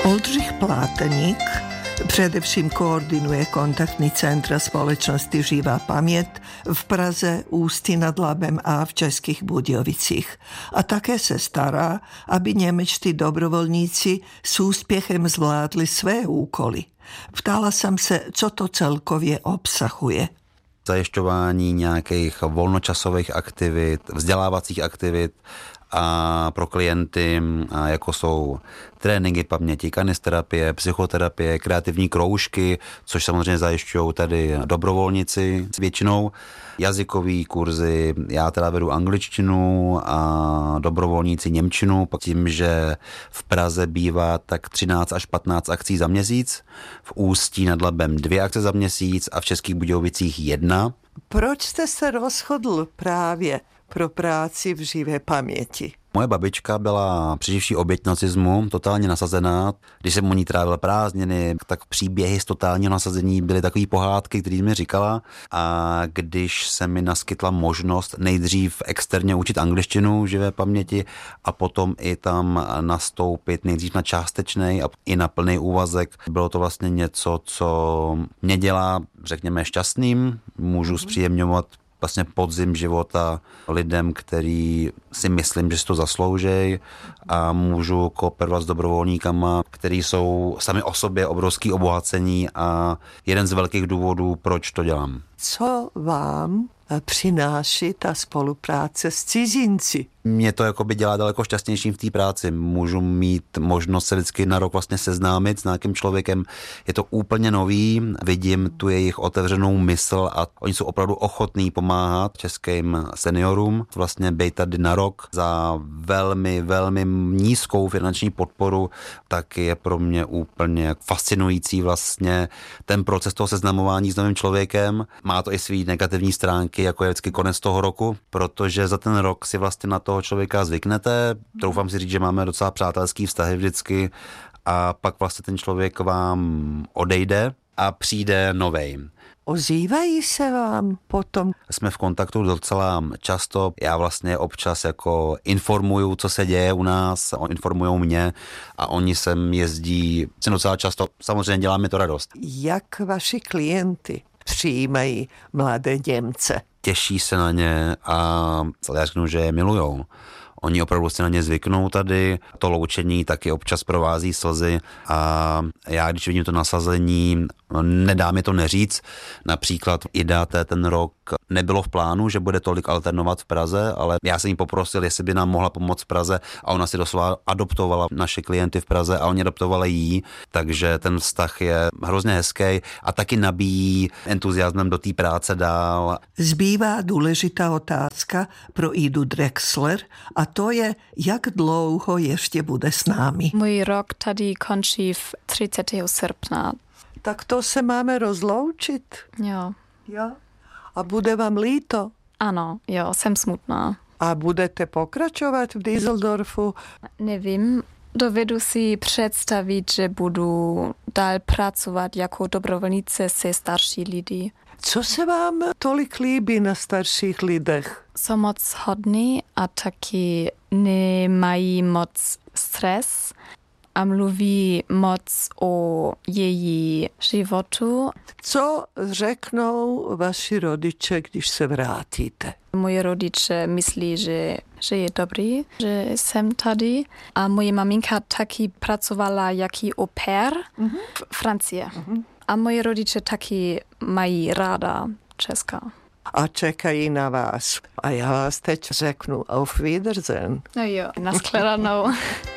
Oldřich Pláteník především koordinuje kontaktní centra společnosti Živá paměť v Praze, Ústí nad Labem a v Českých Budějovicích. A také se stará, aby němečtí dobrovolníci s úspěchem zvládli své úkoly. Ptala jsem se, co to celkově obsahuje. Zajišťování nějakých volnočasových aktivit, vzdělávacích aktivit a pro klienty, jako jsou tréninky paměti, kanisterapie, psychoterapie, kreativní kroužky, což samozřejmě zajišťují tady dobrovolníci většinou, jazykové kurzy, já teda vedu angličtinu a dobrovolníci němčinu, tím, že v Praze bývá tak 13 až 15 akcí za měsíc, v Ústí nad Labem 2 akce za měsíc a v Českých Budějovicích 1. Proč jste se rozhodl právě pro práci v živé paměti? Moje babička byla přeživší oběť nacismu, totálně nasazená. Když jsem u ní trávil prázdniny, tak příběhy z totálního nasazení byly takové pohádky, které mi říkala. A když se mi naskytla možnost nejdřív externě učit angličtinu v živé paměti a potom i tam nastoupit nejdřív na částečnej a i na plný úvazek, bylo to vlastně něco, co mě dělá, řekněme, šťastným. Můžu zpříjemňovat vlastně podzim života lidem, který si myslím, že si to zaslouží a můžu kooperovat s dobrovolníkama, který jsou sami o sobě obrovský obohacení a jeden z velkých důvodů, proč to dělám. Co vám přináší ta spolupráce s cizinci? Mě to jakoby dělá daleko šťastnějším v té práci. Můžu mít možnost se vždycky na rok vlastně seznámit s nějakým člověkem. Je to úplně nový, vidím tu jejich otevřenou mysl a oni jsou opravdu ochotní pomáhat českým seniorům. Vlastně být tady na rok za velmi, velmi nízkou finanční podporu, tak je pro mě úplně fascinující vlastně ten proces toho seznamování s novým člověkem. Má to i svý negativní stránky, jako je vždycky konec toho roku, protože za ten rok si vlastně na toho člověka zvyknete. Troufám si říct, že máme docela přátelský vztahy vždycky a pak vlastně ten člověk vám odejde a přijde novej. Ozývají se vám potom? Jsme v kontaktu docela často. Já vlastně občas jako informuju, co se děje u nás, informujou mě a oni sem jezdí docela často. Samozřejmě dělá mi to radost. Jak vaši klienty přijímají mladé Němce? Těší se na ně a já řeknu, že je milujou. Oni opravdu si na ně zvyknou tady, to loučení taky občas provází slzy a já, když vidím to nasazení, nedá mi to neříct. Například Ida ten rok nebylo v plánu, že bude tolik alternovat v Praze, ale já jsem jí poprosil, jestli by nám mohla pomoct v Praze a ona si doslova adoptovala naše klienty v Praze a oni adoptovali jí, takže ten vztah je hrozně hezký a taky nabíjí entuziasmem do té práce dál. Zbývá důležitá otázka pro Idu Drexler a to je, jak dlouho ještě bude s námi. Můj rok tady končí v 30. srpna. Tak to se máme rozloučit. Jo. Jo. A bude vám líto? Ano, jo, jsem smutná. A budete pokračovat v Düsseldorfu? Nevím, dovedu si představit, že budu dál pracovat jako dobrovolnice se starší lidi. Co se vám tolik líbí na starších lidech? Jsou moc hodní a taky nemají moc stres a mluví moc o její životu. Co řeknou vaši rodiče, když se vrátíte? Moje rodiče myslí, že je dobrý, že jsem tady. A moje maminka taky pracovala jako au pair v Francii. A moje rodiče taky mají ráda Česka. A čekají na vás. A já vás teď řeknu auf Wiedersehen. No jo, nashledanou.